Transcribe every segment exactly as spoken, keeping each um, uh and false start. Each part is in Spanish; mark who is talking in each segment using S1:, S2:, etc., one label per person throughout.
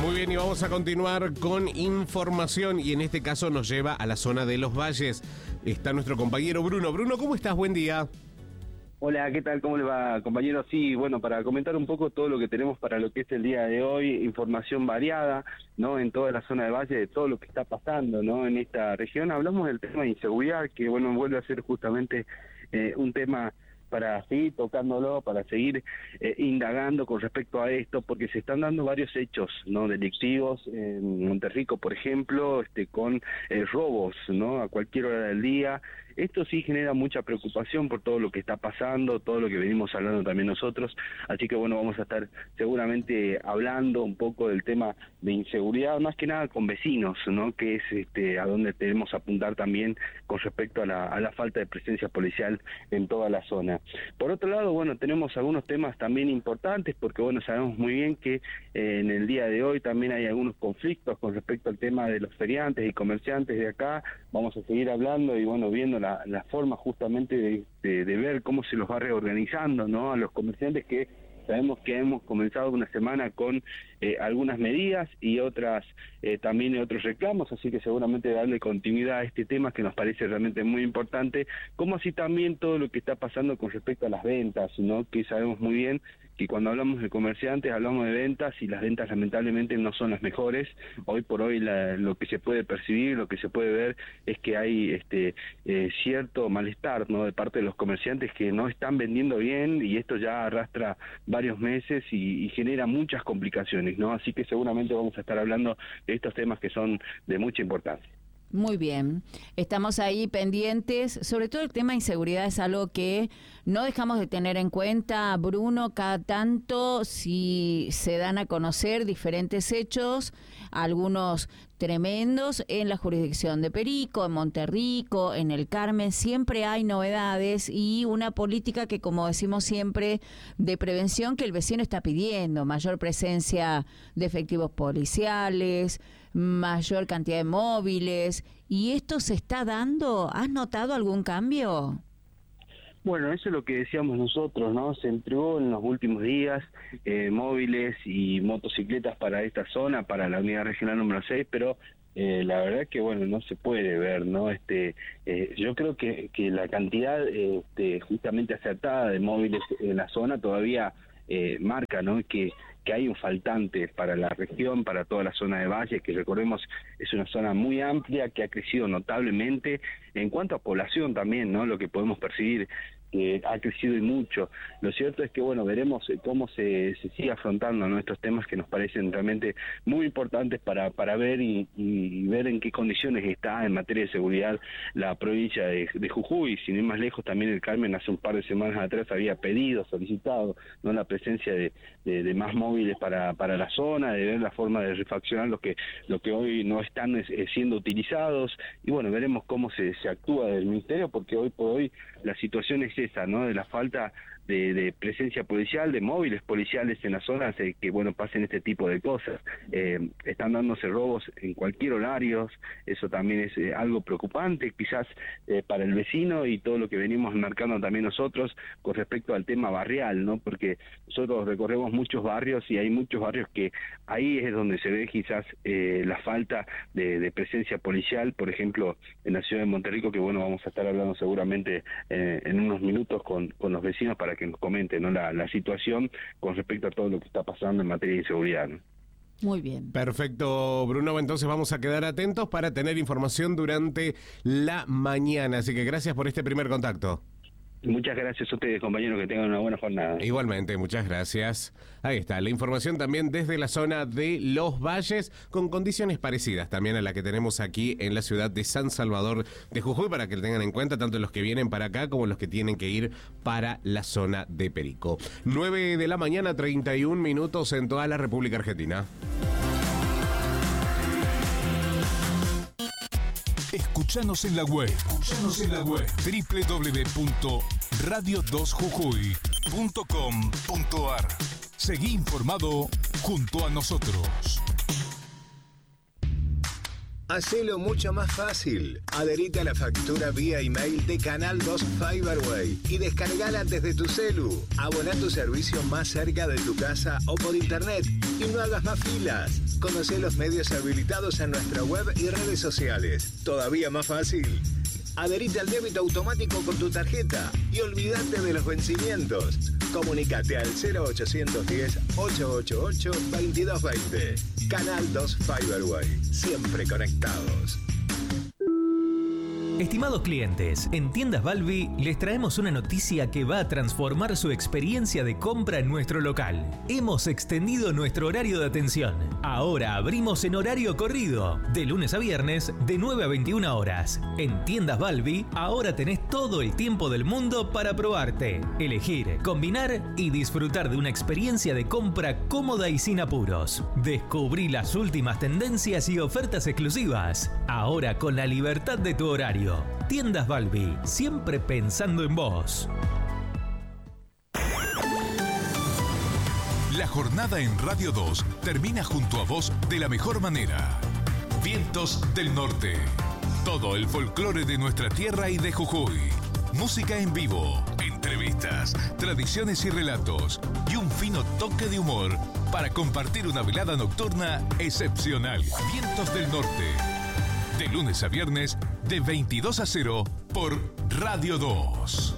S1: Muy bien, y vamos a continuar con información, y en este caso nos lleva a la zona de Los Valles. Está nuestro compañero Bruno. Bruno, ¿cómo estás? Buen día.
S2: Hola, ¿qué tal? ¿Cómo le va, compañero? Sí, bueno, para comentar un poco todo lo que tenemos para lo que es el día de hoy, información variada, ¿no? En toda la zona de Valle, de todo lo que está pasando, ¿no? En esta región hablamos del tema de inseguridad, que, bueno, vuelve a ser justamente eh, un tema para seguir tocándolo, para seguir eh, indagando con respecto a esto, porque se están dando varios hechos, ¿no? Delictivos en Monterrico, por ejemplo, este, con eh, robos, ¿no? A cualquier hora del día. Esto sí genera mucha preocupación por todo lo que está pasando, todo lo que venimos hablando también nosotros, así que bueno, vamos a estar seguramente hablando un poco del tema de inseguridad, más que nada con vecinos, ¿no? Que es este a donde tenemos que apuntar también con respecto a la, a la falta de presencia policial en toda la zona. Por otro lado, bueno, tenemos algunos temas también importantes, porque bueno, sabemos muy bien que eh, en el día de hoy también hay algunos conflictos con respecto al tema de los feriantes y comerciantes de acá. Vamos a seguir hablando y bueno, viendo la, la forma justamente de, de, de ver cómo se los va reorganizando, ¿no? A los comerciantes, que sabemos que hemos comenzado una semana con eh, algunas medidas y otras eh, también otros reclamos, así que seguramente darle continuidad a este tema que nos parece realmente muy importante, como así también todo lo que está pasando con respecto a las ventas, ¿no? Que sabemos muy bien que cuando hablamos de comerciantes hablamos de ventas, y las ventas lamentablemente no son las mejores. Hoy por hoy la, lo que se puede percibir, lo que se puede ver es que hay este eh, cierto malestar, ¿no? De parte de los comerciantes, que no están vendiendo bien, y esto ya arrastra varios meses y, y genera muchas complicaciones, ¿no? Así que seguramente vamos a estar hablando de estos temas que son de mucha importancia.
S3: Muy bien, estamos ahí pendientes, sobre todo el tema de inseguridad es algo que no dejamos de tener en cuenta, Bruno. Cada tanto, si se dan a conocer diferentes hechos, algunos tremendos en la jurisdicción de Perico, en Monterrico, en el Carmen, siempre hay novedades y una política que, como decimos siempre, de prevención que el vecino está pidiendo: mayor presencia de efectivos policiales, mayor cantidad de móviles. ¿Y esto se está dando? ¿Has notado algún cambio?
S2: Bueno, eso es lo que decíamos nosotros, ¿no? Se entregó en los últimos días eh, móviles y motocicletas para esta zona, para la unidad regional número seis, pero eh, la verdad que, bueno, no se puede ver, ¿no? Este, eh, yo creo que, que la cantidad eh, este, justamente acertada de móviles en la zona todavía eh, marca, ¿no? Que que hay un faltante para la región, para toda la zona de Valle, que recordemos es una zona muy amplia, que ha crecido notablemente en cuanto a población también, ¿no? Lo que podemos percibir, que ha crecido y mucho. Lo cierto es que, bueno, veremos cómo se, se sigue afrontando, ¿no? Estos temas que nos parecen realmente muy importantes para, para ver y, y ver en qué condiciones está en materia de seguridad la provincia de, de Jujuy. Sin ir más lejos, también el Carmen hace un par de semanas atrás había pedido, solicitado, ¿no? La presencia de, de, de más móviles para para la zona, de ver la forma de refaccionar lo que lo que hoy no están es, es siendo utilizados, y bueno, veremos cómo se, se actúa del ministerio, porque hoy por hoy la situación es esa, ¿no? De la falta de, de presencia policial, de móviles policiales en las zonas, eh, que bueno, pasen este tipo de cosas. Eh, están dándose robos en cualquier horario, eso también es eh, algo preocupante, quizás eh, para el vecino, y todo lo que venimos marcando también nosotros con respecto al tema barrial, ¿no? Porque nosotros recorremos muchos barrios y hay muchos barrios que ahí es donde se ve quizás eh, la falta de, de presencia policial, por ejemplo, en la ciudad de Monterrico, que bueno, vamos a estar hablando seguramente eh, en unos minutos con, con los vecinos para que nos comenten, ¿no? la, la situación con respecto a todo lo que está pasando en materia de inseguridad, ¿no?
S3: Muy bien.
S1: Perfecto, Bruno. Entonces vamos a quedar atentos para tener información durante la mañana. Así que gracias por este primer contacto.
S2: Muchas gracias a ustedes, compañeros, que tengan una buena jornada.
S1: Igualmente, muchas gracias. Ahí está, la información también desde la zona de Los Valles, con condiciones parecidas también a la que tenemos aquí en la ciudad de San Salvador de Jujuy, para que lo tengan en cuenta tanto los que vienen para acá como los que tienen que ir para la zona de Perico. nueve de la mañana, treinta y un minutos en toda la República Argentina.
S4: Escuchanos en la web. Escuchanos en la web. doble u doble u doble u punto radio dos jujuy punto com punto ar. Seguí informado junto a nosotros.
S5: Hacelo mucho más fácil. Adherite a la factura vía email de Canal dos Fiberway y descargala desde tu celu. Abona tu servicio más cerca de tu casa o por internet y no hagas más filas. Conocé los medios habilitados en nuestra web y redes sociales. Todavía más fácil. Adherite al débito automático con tu tarjeta y olvídate de los vencimientos. Comunicate al cero ochocientos diez, ochocientos ochenta y ocho, veintidós veinte. Canal dos Fiberway. Siempre conectados.
S6: Estimados clientes, en Tiendas Balbi les traemos una noticia que va a transformar su experiencia de compra en nuestro local. Hemos extendido nuestro horario de atención. Ahora abrimos en horario corrido, de lunes a viernes, de nueve a veintiuna horas. En Tiendas Balbi, ahora tenés todo el tiempo del mundo para probarte, elegir, combinar y disfrutar de una experiencia de compra cómoda y sin apuros. Descubrí las últimas tendencias y ofertas exclusivas, ahora con la libertad de tu horario. Tiendas Balbi, siempre pensando en vos.
S4: La jornada en Radio dos termina junto a vos de la mejor manera. Vientos del Norte. Todo el folclore de nuestra tierra y de Jujuy. Música en vivo, entrevistas, tradiciones y relatos. Y un fino toque de humor para compartir una velada nocturna excepcional. Vientos del Norte. De lunes a viernes, de veintidós a cero, por Radio dos.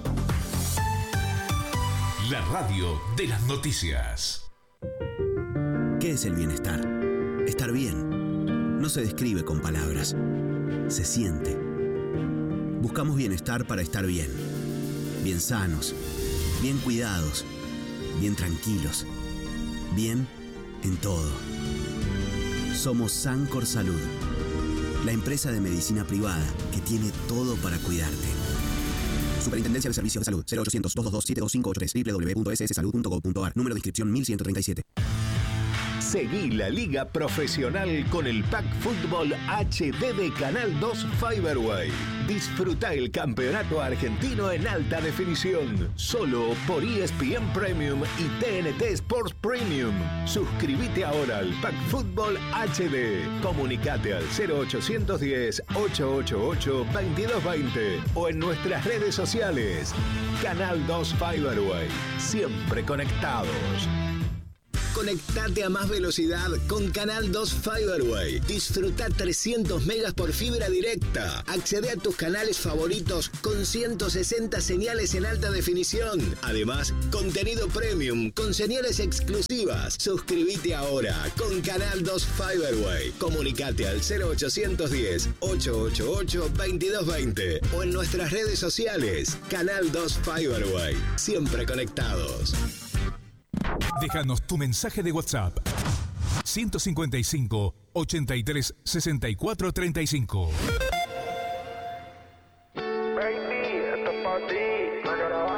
S4: La radio de las noticias.
S7: ¿Qué es el bienestar? Estar bien. No se describe con palabras. Se siente. Buscamos bienestar para estar bien. Bien sanos. Bien cuidados. Bien tranquilos. Bien en todo. Somos Sancor Salud. La empresa de medicina privada que tiene todo para cuidarte. Superintendencia de Servicios de Salud. cero ochocientos, doscientos veintidós, siete dos cinco ocho tres. doble u doble u doble u punto ese ese salud punto gov punto a r. Número de inscripción mil ciento treinta y siete.
S5: Seguí la Liga Profesional con el Pack Fútbol H D de Canal dos Fiberway. Disfruta el campeonato argentino en alta definición. Solo por E S P N Premium y T N T Sports Premium. Suscríbete ahora al Pack Fútbol H D. Comunicate al cero ochocientos diez, ochocientos ochenta y ocho, veintidós veinte o en nuestras redes sociales. Canal dos Fiberway. Siempre conectados. Conectate a más velocidad con Canal dos Fiberway. Disfruta trescientos megas por fibra directa. Accede a tus canales favoritos con ciento sesenta señales en alta definición. Además, contenido premium con señales exclusivas. Suscríbete ahora con Canal dos Fiberway. Comunicate al cero ochocientos diez, ochocientos ochenta y ocho, veintidós veinte o en nuestras redes sociales. Canal dos Fiberway. Siempre conectados.
S4: Déjanos tu mensaje de WhatsApp. ciento cincuenta y cinco, ochenta y tres, sesenta y cuatro treinta y cinco.
S8: Baby, esto es pa' ti,